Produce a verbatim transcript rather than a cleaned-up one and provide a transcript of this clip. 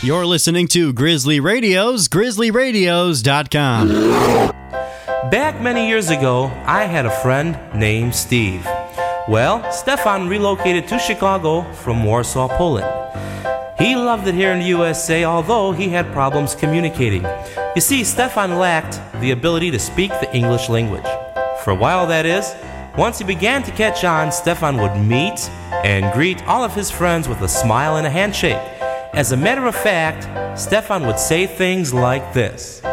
You're listening to Grizzly Radios, grizzly radios dot com. Back many years ago, I had a friend named Steve. Well, Stefan relocated to Chicago from Warsaw, Poland. He loved it here in the U S A, although he had problems communicating. You see, Stefan lacked the ability to speak the English language. For a while, that is. Once he began to catch on, Stefan would meet and greet all of his friends with a smile and a handshake. As a matter of fact, Stefan would say things like this.